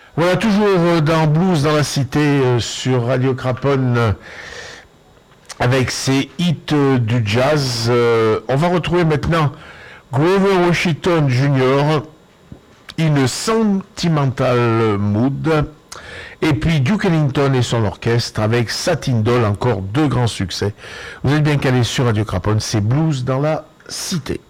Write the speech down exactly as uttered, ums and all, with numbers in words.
Voilà, toujours dans Blues dans la Cité euh, sur Radio Craponne euh, avec ses hits euh, du jazz. Euh, on va retrouver maintenant Grover Washington junior, In Sentimental Mood, et puis Duke Ellington et son orchestre avec Satin Doll, encore deux grands succès. Vous êtes bien calés sur Radio Craponne, c'est Blues dans la Cité.